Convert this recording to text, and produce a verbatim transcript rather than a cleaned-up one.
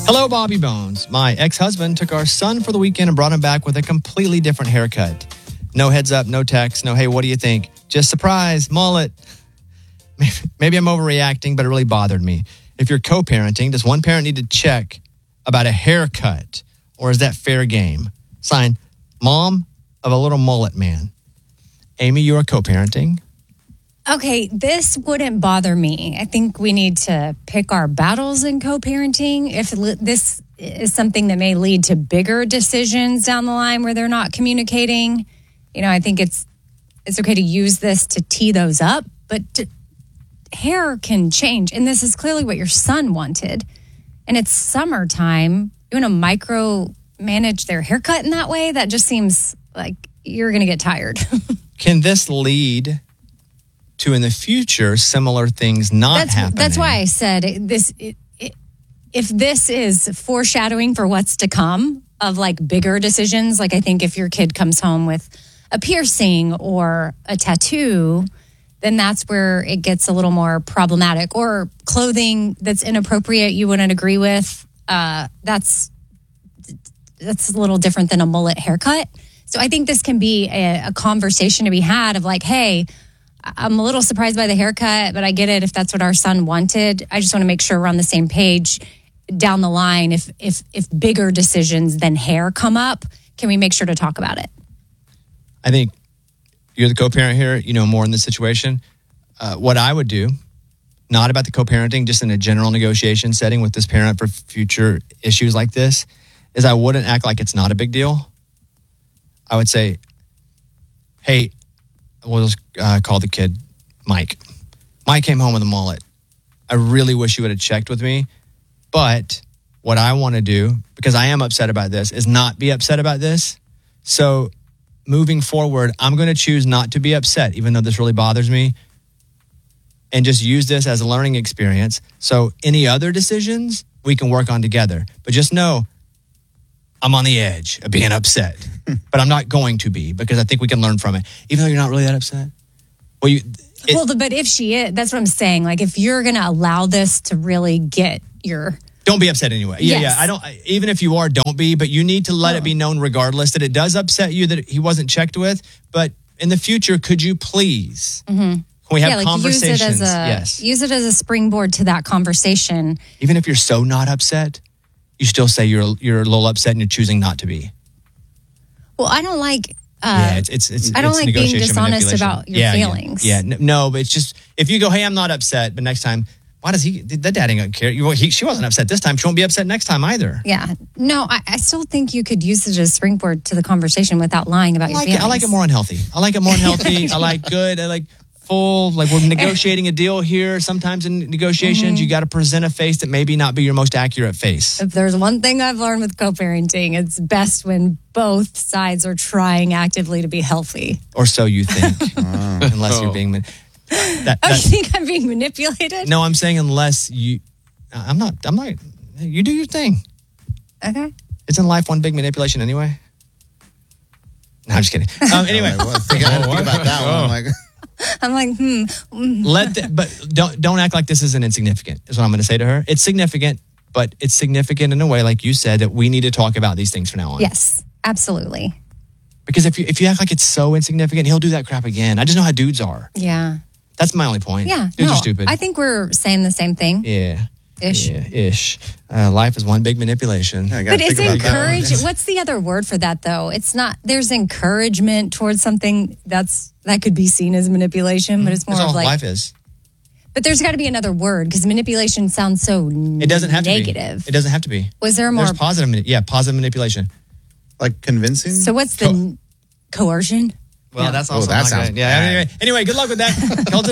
Hello, Bobby Bones. My ex-husband took our son for the weekend and brought him back with a completely different haircut. No heads up, no text, no, hey, what do you think? Just surprise, mullet. Maybe I'm overreacting, but it really bothered me. If you're co-parenting, does one parent need to check about a haircut, or is that fair game? Signed, Mom of a little mullet man. Amy, you are co-parenting. Okay, this wouldn't bother me. I think we need to pick our battles in co-parenting. If li- this is something that may lead to bigger decisions down the line where they're not communicating, you know, I think it's it's okay to use this to tee those up. But to, hair can change, and this is clearly what your son wanted. And it's summertime. You want to micromanage their haircut in that way? That just seems like you're going to get tired. Can this lead to, in the future, similar things not that's, happening? That's why I said this. It, it, if this is foreshadowing for what's to come of like bigger decisions, like I think if your kid comes home with a piercing or a tattoo, then that's where it gets a little more problematic. Or clothing that's inappropriate you wouldn't agree with. Uh, that's that's a little different than a mullet haircut. So I think this can be a, a conversation to be had of like, hey, I'm a little surprised by the haircut, but I get it if that's what our son wanted. I just want to make sure we're on the same page down the line. If if if bigger decisions than hair come up, can we make sure to talk about it? I think you're the co-parent here, you know more in this situation. Uh, what I would do, not about the co-parenting, just in a general negotiation setting with this parent for future issues like this, is I wouldn't act like it's not a big deal. I would say, hey, we'll just uh, call the kid Mike. Mike came home with a mullet. I really wish you would have checked with me. But what I want to do, because I am upset about this, is not be upset about this. So moving forward, I'm going to choose not to be upset, even though this really bothers me, and just use this as a learning experience. So any other decisions we can work on together. But just know I'm on the edge of being upset. But I'm not going to be, because I think we can learn from it. Even though you're not really that upset. Well, you, it, well, but if she is, that's what I'm saying. Like, if you're going to allow this to really get your... Don't be upset anyway. Yeah, yes. yeah. I don't. Even if you are, don't be. But you need to let no. it be known, regardless, that it does upset you that he wasn't checked with. But in the future, could you please? Mm-hmm. Can we have yeah, like conversations? Use it as a, yes. Use it as a springboard to that conversation. Even if you're so not upset, you still say you're you're a little upset and you're choosing not to be. Well, I don't like. Uh, yeah, it's it's. it's I don't it's like being negotiation dishonest manipulation. about your yeah, feelings. Yeah, yeah, no, but it's just if you go, hey, I'm not upset, but next time. Why does he, that dad ain't gonna care. You, he, she wasn't upset this time. She won't be upset next time either. Yeah. No, I, I still think you could use it as a springboard to the conversation without lying about I like your it. feelings. I like it more unhealthy. I like it more unhealthy. I like good. I like full, like we're negotiating a deal here. Sometimes in negotiations, mm-hmm. you got to present a face that maybe not be your most accurate face. If there's one thing I've learned with co-parenting, it's best when both sides are trying actively to be healthy. Or so you think. uh, unless oh. you're being... That, oh, you think I'm being manipulated? No, I'm saying unless you... I'm not... I'm not... You do your thing. Okay. Isn't life one big manipulation anyway? No, I'm just kidding. Um, anyway. I was thinking, I didn't think about that one. I'm like... I'm like, hmm. Let the, but don't don't act like this isn't insignificant, is what I'm going to say to her. It's significant, but it's significant in a way, like you said, that we need to talk about these things from now on. Yes, absolutely. Because if you if you act like it's so insignificant, he'll do that crap again. I just know how dudes are. Yeah. That's my only point. Yeah. Dudes no, are stupid. I think we're saying the same thing. Yeah. Ish. Yeah, ish. Uh, life is one big manipulation. Yeah, but it's encourage. What's the other word for that, though? It's not, there's encouragement towards something that's that could be seen as manipulation, mm-hmm. but it's more that's of all like. Life is. But there's got to be another word, because manipulation sounds so it doesn't have negative. To be. It doesn't have to be. Was there a more. There's positive, yeah, positive manipulation. Like convincing? So what's the Co- coercion? Well, no. that's also oh, that not sounds good. Yeah. Anyway, anyway, good luck with that.